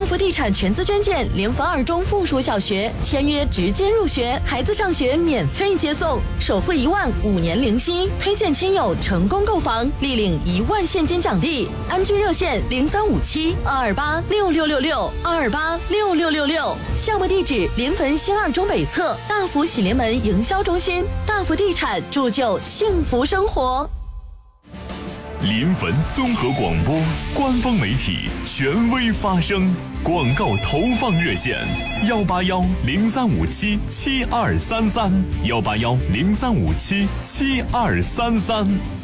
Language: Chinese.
福地产全资捐建联防2中附属小学，签约直接入学，孩子上学免费接送，首付1万，5年零息，推荐亲友成功购房，立领1万现金奖励。安居热线0357-228-6666，228-6666。项目地址：临汾新2中北侧大福喜临门营销中心。大福地产铸就幸福生活。 临汾综合广播官方媒体，权威发声。广告投放热线：181-0357-7233，181-0357-7233。